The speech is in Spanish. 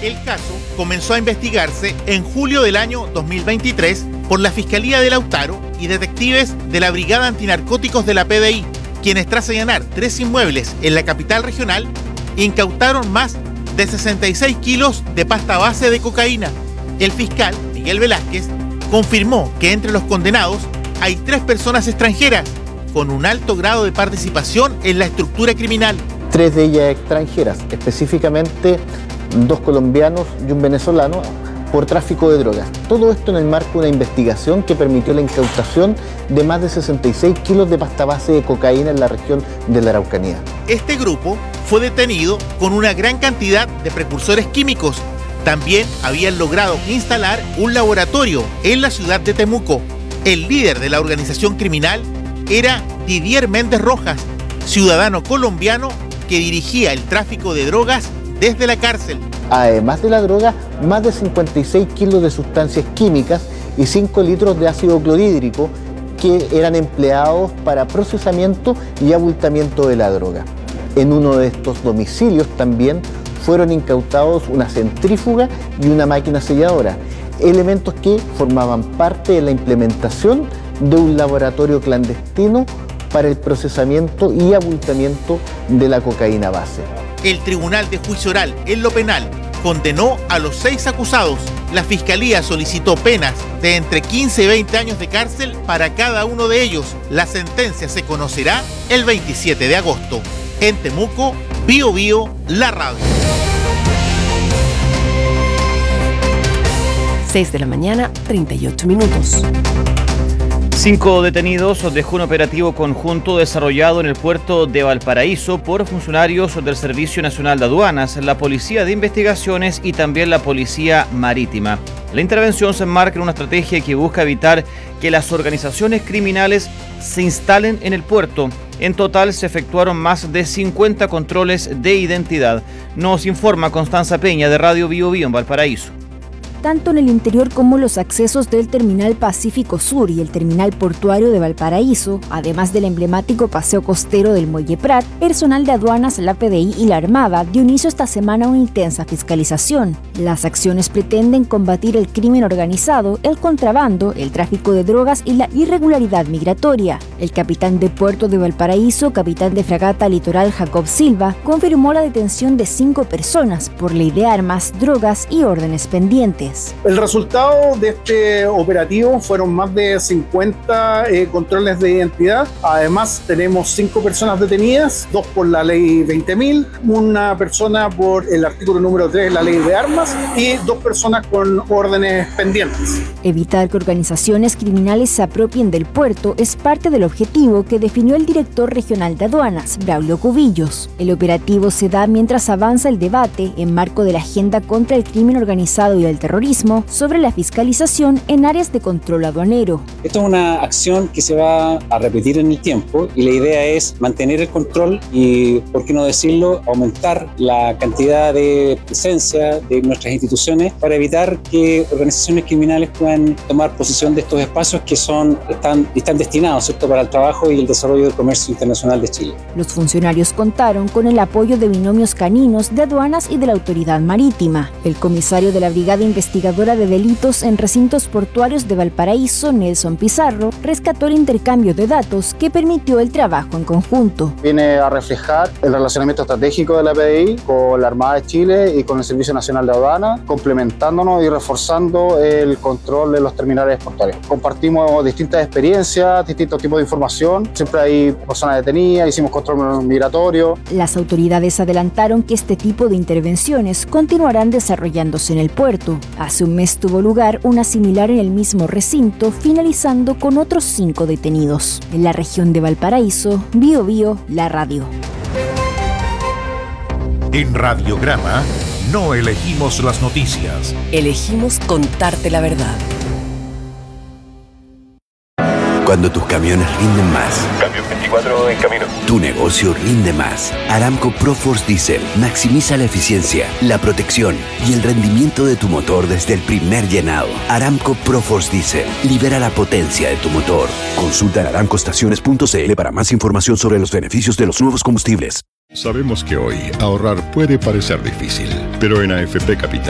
El caso comenzó a investigarse en julio del año 2023 por la Fiscalía de Lautaro y detectives de la Brigada Antinarcóticos de la PDI, quienes tras allanar 3 inmuebles en la capital regional, incautaron más de 66 kilos de pasta base de cocaína. El fiscal, Miguel Velázquez, confirmó que entre los condenados hay 3 personas extranjeras con un alto grado de participación en la estructura criminal. 3 de ellas extranjeras, específicamente 2 colombianos y un venezolano, por tráfico de drogas. Todo esto en el marco de una investigación que permitió la incautación de más de 66 kilos de pasta base de cocaína en la región de la Araucanía. Este grupo fue detenido con una gran cantidad de precursores químicos. También habían logrado instalar un laboratorio en la ciudad de Temuco. El líder de la organización criminal era Didier Méndez Rojas, ciudadano colombiano que dirigía el tráfico de drogas desde la cárcel. Además de la droga, más de 56 kilos de sustancias químicas y 5 litros de ácido clorhídrico que eran empleados para procesamiento y abultamiento de la droga. En uno de estos domicilios también fueron incautados una centrífuga y una máquina selladora, elementos que formaban parte de la implementación de un laboratorio clandestino para el procesamiento y abultamiento de la cocaína base. El Tribunal de Juicio Oral en lo penal condenó a los 6 acusados. La Fiscalía solicitó penas de entre 15 y 20 años de cárcel para cada uno de ellos. La sentencia se conocerá el 27 de agosto. En Temuco, Bío Bío, la radio. 6 de la mañana, 38 minutos. 5 detenidos dejó un operativo conjunto desarrollado en el puerto de Valparaíso por funcionarios del Servicio Nacional de Aduanas, la Policía de Investigaciones y también la Policía Marítima. La intervención se enmarca en una estrategia que busca evitar que las organizaciones criminales se instalen en el puerto. En total se efectuaron más de 50 controles de identidad. Nos informa Constanza Peña de Radio Bío Bío en Valparaíso. Tanto en el interior como los accesos del Terminal Pacífico Sur y el Terminal Portuario de Valparaíso, además del emblemático paseo costero del Muelle Prat, personal de aduanas, la PDI y la Armada dio inicio esta semana a una intensa fiscalización. Las acciones pretenden combatir el crimen organizado, el contrabando, el tráfico de drogas y la irregularidad migratoria. El capitán de Puerto de Valparaíso, capitán de fragata litoral Jacob Silva, confirmó la detención de 5 personas por ley de armas, drogas y órdenes pendientes. El resultado de este operativo fueron más de 50 controles de identidad. Además, tenemos 5 personas detenidas, 2 por la ley 20.000, una persona por el artículo número 3 de la ley de armas y 2 personas con órdenes pendientes. Evitar que organizaciones criminales se apropien del puerto es parte del objetivo que definió el director regional de aduanas, Braulio Cubillos. El operativo se da mientras avanza el debate en marco de la agenda contra el crimen organizado y el terrorismo sobre la fiscalización en áreas de control aduanero. Esto es una acción que se va a repetir en el tiempo y la idea es mantener el control y, por qué no decirlo, aumentar la cantidad de presencia de nuestras instituciones para evitar que organizaciones criminales puedan tomar posesión de estos espacios que están destinados, ¿cierto?, para el trabajo y el desarrollo del comercio internacional de Chile. Los funcionarios contaron con el apoyo de binomios caninos de aduanas y de la autoridad marítima. El comisario de la Brigada Investigadora de Delitos en Recintos Portuarios de Valparaíso, Nelson Pizarro, rescató el intercambio de datos que permitió el trabajo en conjunto. Viene a reflejar el relacionamiento estratégico de la PDI con la Armada de Chile y con el Servicio Nacional de Aduanas, complementándonos y reforzando el control de los terminales portuarios. Compartimos distintas experiencias, distintos tipos de información, siempre hay personas detenidas, hicimos control migratorio. Las autoridades adelantaron que este tipo de intervenciones continuarán desarrollándose en el puerto. Hace un mes tuvo lugar una similar en el mismo recinto, finalizando con otros 5 detenidos. En la región de Valparaíso, Bío Bío, la radio. En Radiograma no elegimos las noticias. Elegimos contarte la verdad. Cuando tus camiones rinden más. Camión 24 en camino. Tu negocio rinde más. Aramco ProForce Diesel maximiza la eficiencia, la protección y el rendimiento de tu motor desde el primer llenado. Aramco ProForce Diesel libera la potencia de tu motor. Consulta en aramcoestaciones.cl para más información sobre los beneficios de los nuevos combustibles. Sabemos que hoy ahorrar puede parecer difícil, pero en AFP Capital